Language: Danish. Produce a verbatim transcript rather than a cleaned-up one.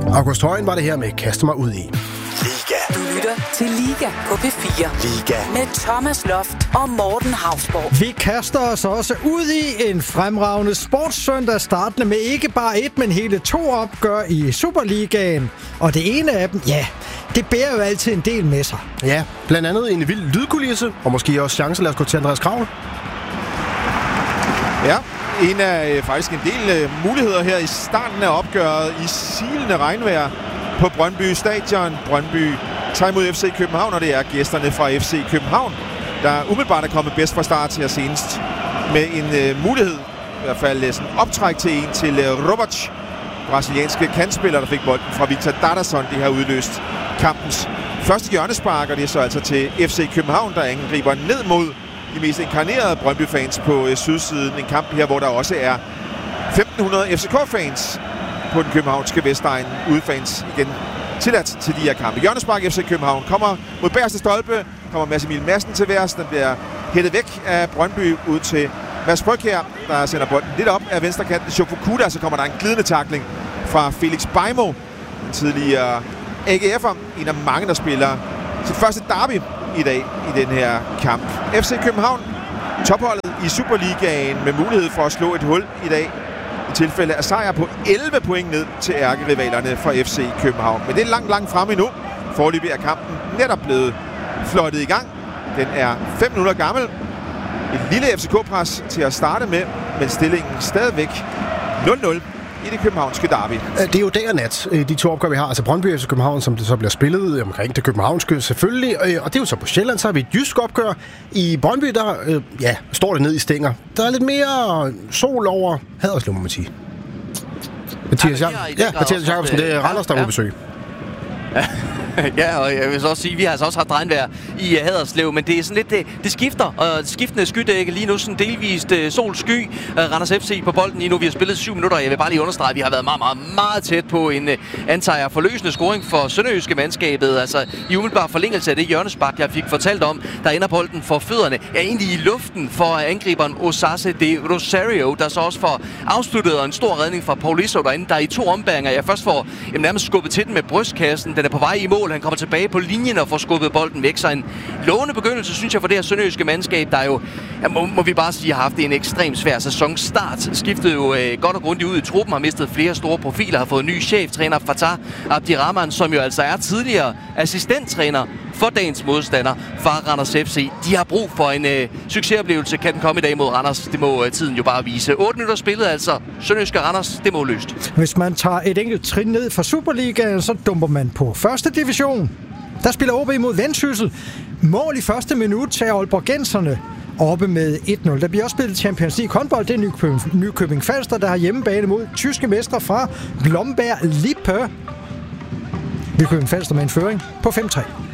August Højen var det her med Kaste mig ud i. Liga. Du lytter til Liga på P fire. Liga. Med Thomas Loft og Morten Hausborg. Vi kaster os også ud i en fremragende sportssøndag, startende med ikke bare et, men hele to opgør i Superligaen. Og det ene af dem, ja, det bærer jo altid en del med sig. Ja, blandt andet en vild lydkulisse, og måske også chance. Lad os gå til Andreas Kravl. Ja, en af faktisk en del uh, muligheder her i starten af opgøret i silende regnvejr på Brøndby Stadion. Brøndby tager imod F C København, og det er gæsterne fra F C København, der umiddelbart er kommet bedst fra start her senest med en uh, mulighed, i hvert fald sådan optræk til en til uh, Robac, brasilianske kantspiller, der fik bolden fra Victor Dardasson. Det har udløst kampens første hjørnespark, og det er så altså til F C København, der angriber ned mod de mest inkarnerede Brøndby-fans på uh, sydsiden. En kamp her, hvor der også er femten hundrede F C K-fans på den københavnske Vestegn. Udefans igen tilladt til de her kampe. Hjørnespark F C København kommer mod bagerste stolpe. Kommer Mads Emil Madsen til værs. Den bliver hættet væk af Brøndby ud til Mads Brygkjær, der sender bolden lidt op af venstre kanten. Shofukuda, så kommer der en glidende tackling fra Felix Beimo, den tidligere A G F'er. En af mange, der spiller sit første derby i dag i den her kamp. F C København, topholdet i Superligaen med mulighed for at slå et hul i dag i tilfælde af sejr på elleve point ned til ærkerivalerne fra F C København. Men det er langt, langt fremme endnu. Foreløbig er kampen netop blevet fløjtet i gang. Den er fem minutter gammel. Et lille F C K-pres til at starte med, men stillingen stadigvæk nul nul i det københavnske derby. Det er jo dag og nat, de to opgør, vi har. Altså Brøndby F C København, som det så bliver spillet omkring det københavnske selvfølgelig. Og det er jo så på Sjælland, så har vi et jysk opgør. I Brøndby, der øh, ja, står det ned i stænger. Der er lidt mere sol over Haderslev, må man sige. Mathias, ja, ja, Mathias Jacobsen, det er Randers, der er på besøg. Ja, og jeg vil så også sige, at vi har altså også haft regnvejr i Haderslev, men det er sådan lidt, det, det skifter, og skiftende skydække lige nu, sådan delvist uh, sol-sky. Uh, Randers F C på bolden lige nu, vi har spillet syv minutter, jeg vil bare lige understrege, at vi har været meget, meget, meget tæt på en, uh, antager jeg, forløsende scoring for sønderjyske mandskabet, altså i umiddelbar forlængelse af det hjørnespark, jeg fik fortalt om, der ender bolden for fødderne, ja egentlig i luften for angriberen Osase de Rosario, der så også får afsluttet en stor redning fra Paulisso derinde, der i to ombæringer, jeg først får jamen, nærmest skubbet til den med brystkassen, den er på vej i mål. Han kommer tilbage på linjen og får skubbet bolden væk. Så en lovende begyndelse, synes jeg, for det her sønderjyske mandskab, der jo, ja, må, må vi bare sige, har haft en ekstremt svær sæsonstart. Skiftede jo øh, godt og grundigt ud i truppen, har mistet flere store profiler, har fået ny cheftræner, Fatah Abdirahman, som jo altså er tidligere assistenttræner for dagens modstander fra Randers F C. De har brug for en øh, succesoplevelse. Kan den komme i dag mod Randers? Det må øh, tiden jo bare vise. otte minutter spillet, altså sønderjyske Randers, det må løst. Hvis man tager et enkelt trin ned fra Superligaen, så dumper man på første division. Der spiller O B mod Vendsyssel. Mål i første minut til Aalborgenserne oppe med et nul. Der bliver også spillet Champions League håndbold. Det er Nykøbing, Nykøbing Falster, der har hjemmebane mod tyske mestre fra Blomberg Lippe. Nykøbing Falster med en føring på fem tre.